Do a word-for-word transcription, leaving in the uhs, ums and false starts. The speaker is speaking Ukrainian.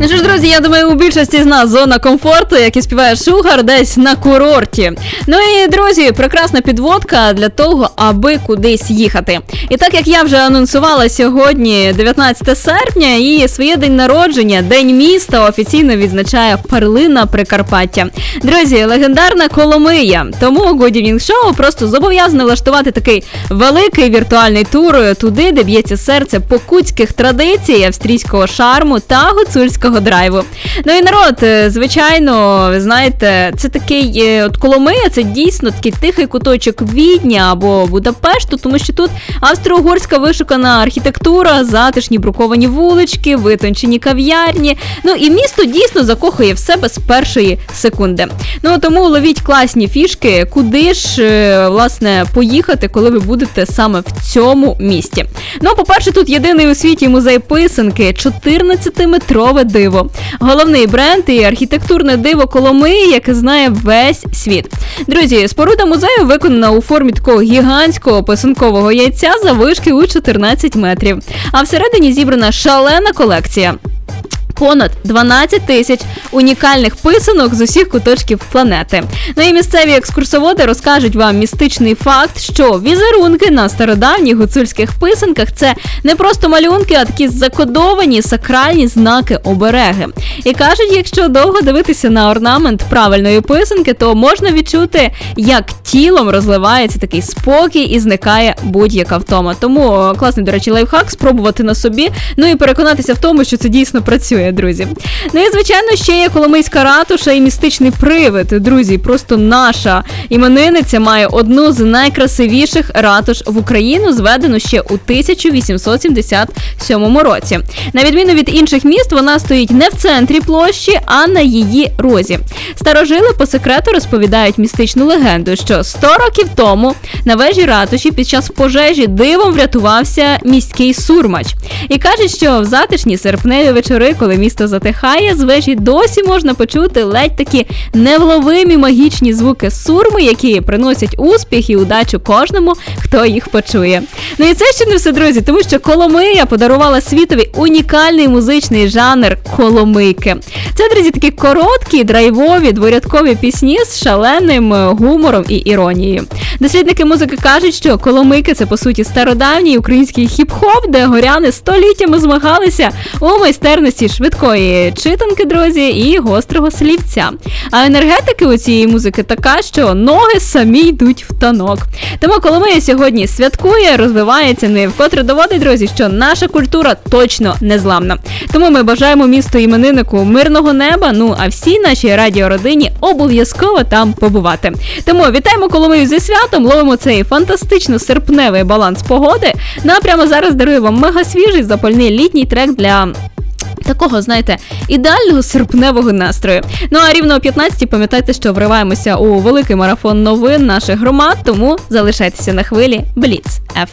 Ну що ж, друзі, я думаю, у більшості з нас зона комфорту, як і співає Шугар, десь на курорті. Ну і, друзі, прекрасна підводка для того, аби кудись їхати. І так, як я вже анонсувала сьогодні, дев'ятнадцяте серпня, і своє день народження, День міста, офіційно відзначає перлина Прикарпаття. Друзі, легендарна Коломия. Тому Good Evening Show просто зобов'язано влаштувати такий великий віртуальний тур туди, де б'ється серце покутських традицій, австрійського шарму та гуцульського драйву. Ну і народ, звичайно, ви знаєте, це такий, от Коломия, це дійсно такий тихий куточок Відня або Будапешту, тому що тут австро-угорська вишукана архітектура, затишні бруковані вулички, витончені кав'ярні. Ну і місто дійсно закохує в себе з першої секунди. Ну тому ловіть класні фішки, куди ж, власне, поїхати, коли ви будете саме в цьому місті. Ну, по-перше, тут єдиний у світі музей писанки, чотирнадцятиметрове диво. Головний бренд і архітектурне диво Коломиї, яке знає весь світ. Друзі, споруда музею виконана у формі такого гігантського писанкового яйця заввишки у чотирнадцять метрів. А всередині зібрана шалена колекція. Понад дванадцять тисяч унікальних писанок з усіх куточків планети. Ну і місцеві екскурсоводи розкажуть вам містичний факт, що візерунки на стародавніх гуцульських писанках – це не просто малюнки, а такі закодовані сакральні знаки обереги. І кажуть, якщо довго дивитися на орнамент правильної писанки, то можна відчути, як тілом розливається такий спокій і зникає будь-яка втома. Тому класний, до речі, лайфхак – спробувати на собі, ну і переконатися в тому, що це дійсно працює. Друзі. Ну і, звичайно, ще є Коломийська ратуша і містичний привид. Друзі, просто наша іменинниця має одну з найкрасивіших ратуш в Україну, зведену ще у тисяча вісімсот сімдесят сьомому році. На відміну від інших міст, вона стоїть не в центрі площі, а на її розі. Старожили по секрету розповідають містичну легенду, що сто років тому на вежі ратуші під час пожежі дивом врятувався міський сурмач. І кажуть, що в затишні серпневі вечори, коли місто затихає, з вежі досі можна почути ледь такі невловимі магічні звуки сурми, які приносять успіх і удачу кожному, хто їх почує. Ну і це ще не все, друзі, тому що Коломия подарувала світові унікальний музичний жанр коломийки. Це, друзі, такі короткі, драйвові, дворядкові пісні з шаленим гумором і іронією. Дослідники музики кажуть, що коломийки – це, по суті, стародавній український хіп-хоп, де горяни століттями змагалися у майстерності швидкої читанки, друзі, і гострого слівця. А енергетика у цієї музики така, що ноги самі йдуть в танок. Тому Коломия сьогодні святкує, розвивається, ну і вкотре доводить, друзі, що наша культура точно незламна. Тому ми бажаємо місту імениннику мирного неба, ну а всій нашій радіородині обов'язково там побувати. Тому вітаємо Коломию зі святом, ловимо цей фантастично серпневий баланс погоди. Ну а прямо зараз дарую вам мега свіжий запальний літній трек для такого, знаєте, ідеального серпневого настрою. Ну а рівно о п'ятнадцятій пам'ятайте, що вриваємося у великий марафон новин наших громад, тому залишайтеся на хвилі Бліц еф